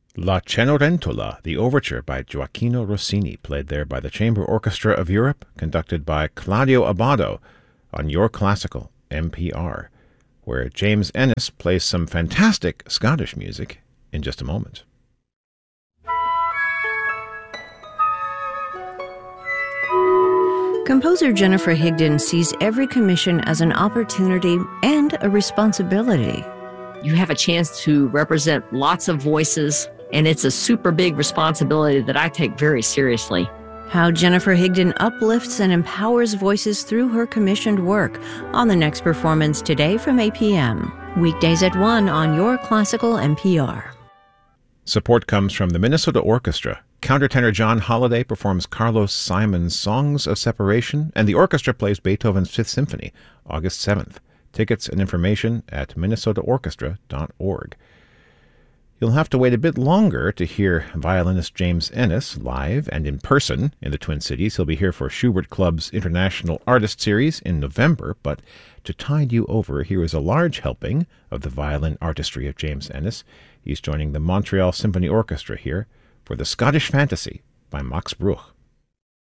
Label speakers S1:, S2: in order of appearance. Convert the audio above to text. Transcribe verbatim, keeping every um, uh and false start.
S1: La Cenerentola, the overture by Gioacchino Rossini, played there by the Chamber Orchestra of Europe, conducted by Claudio Abbado on Your Classical N P R, where James Ennis plays some fantastic Scottish music in just a moment.
S2: Composer Jennifer Higdon sees every commission as an opportunity and a responsibility.
S3: You have a chance to represent lots of voices, and it's a super big responsibility that I take very seriously.
S2: How Jennifer Higdon uplifts and empowers voices through her commissioned work on the next performance today from eight p.m. Weekdays at one on Your Classical N P R.
S1: Support comes from the Minnesota Orchestra. Countertenor John Holliday performs Carlos Simon's Songs of Separation, and the orchestra plays Beethoven's Fifth Symphony, August seventh. Tickets and information at minnesota orchestra dot org. You'll have to wait a bit longer to hear violinist James Ennis live and in person in the Twin Cities. He'll be here for Schubert Club's International Artist Series in November, but to tide you over, here is a large helping of the violin artistry of James Ennis. He's joining the Montreal Symphony Orchestra here for the Scottish Fantasy by Max Bruch.